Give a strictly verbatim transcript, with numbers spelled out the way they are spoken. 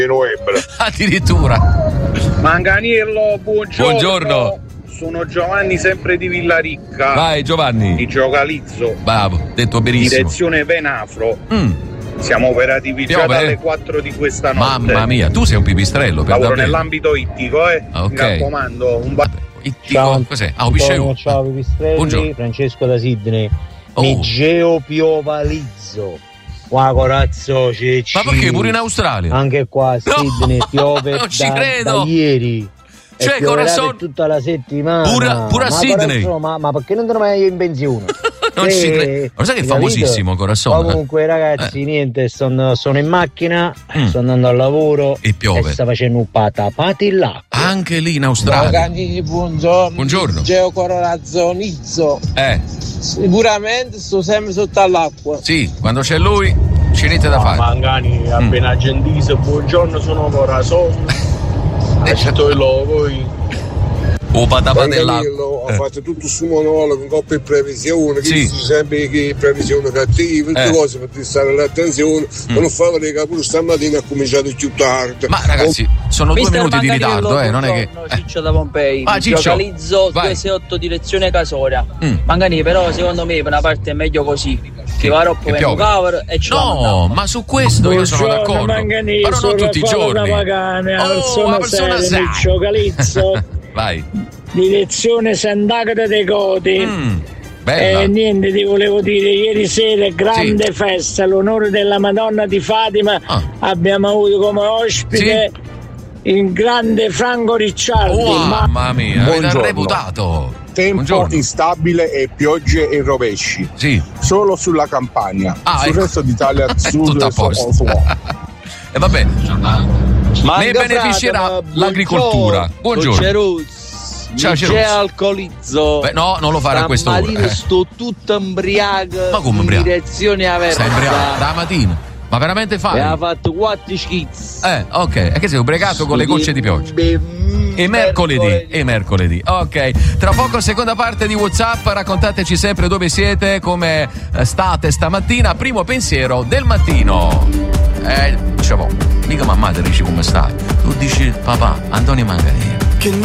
novembre. Addirittura. Manganiello, buongiorno. Buongiorno. Sono Giovanni, sempre di Villaricca. Vai Giovanni. Di Giocalizzo. Bravo, detto benissimo. Direzione Venafro. Mm. Siamo operativi già Piove? dalle quattro di questa notte. Mamma mia, tu sei un pipistrello. Per Lavoro davvero. nell'ambito ittico, eh. Ok. Mi raccomando, un ba- Ittico, cos'è? Ah, un pisceu. Ciao pipistrelli, Buongiorno. Francesco da Sydney. Oh. Mi geopiovalizzo. Qua corazzo c'è. Ma perché pure in Australia? Anche qua a Sydney No, piove non ci da, credo. da ieri. Cioè, E pioverà corazon- per tutta la settimana. Pure- pure a ma Sydney. corazon, ma, ma perché non te ne vai in pensione? Non Eh, ci credo. Ma sai che è hai famosissimo, capito? Corazon? Comunque ragazzi, Eh. niente, sono, sono in macchina, Mm. sto andando al lavoro E piove. sta facendo un patapati là. Anche lì in Australia. Ragazzi, buongiorno. Buongiorno. Geocorazonizzo. Eh, Sicuramente sto sempre sotto all'acqua. sì, quando c'è lui, c'è niente da fare. Mangani, appena gentile, buongiorno, sono Corazon. Accetto il voi. O patapatella. Manganiello ha Eh. fatto tutto il suo monologo in coppia e previsione, che Sì. dice sempre che previsione cattiva, tutte Eh. cose per distare l'attenzione, ma non fa vedere che pure stamattina ha cominciato più tardi. Ma ragazzi, sono due Mister minuti di Manganiello, ritardo, eh, non è che. buongiorno, Ciccio da Pompei. Ah, Ciccio. Localizzo Vai. duecentosessantotto direzione Casoria. Mm. Mangani, però secondo me per una parte è meglio così. Che va troppo Che in piove. cover e ce la No, mandiamo. ma su questo io sono Buongiorno, d'accordo. Mangani, Però non sono tutti i Raffaele giorni. da Pagane, la Oh, persona la persona seria, seria. Miccio Calizzo. Vai. Direzione Sant'Agata dei Coti. Mm, E bella. niente, ti volevo dire, ieri sera grande Sì. festa, l'onore della Madonna di Fatima. Ah. Abbiamo avuto come ospite il grande Franco Ricciardi. Oh, ma mamma mia, avete Buongiorno. reputato. Tempo Buongiorno. instabile e piogge e rovesci. Sì. Solo sulla Campania. Ah, Sul ecco. resto d'Italia È sul tutto a resto posto. E vabbè, ne beneficerà l'agricoltura. Buongiorno. Ciao, C'è Ceruzzi. alcolizzo. Beh, no, non lo fare a quest'ora. Stamattina Eh. sto tutto imbriaco. Ma come in imbriaco? direzione aversa. Stai imbriaco da mattina. Ma veramente E fai? ha fatto quattro schizzi. Eh, ok. E che sei ubriacato con le gocce di pioggia? E mercoledì, e mercoledì. Ok, tra poco seconda parte di WhatsApp, raccontateci sempre dove siete, come eh, state stamattina. Primo pensiero del mattino. Eh, dicevo, mica mamma ti dici come stai. Tu dici papà, Antonio Manganiello.